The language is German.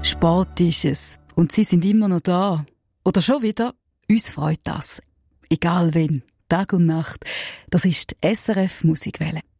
Sport ist es und sie sind immer noch da. Oder schon wieder, uns freut das. Egal wen, Tag und Nacht, das ist die SRF Musikwelle.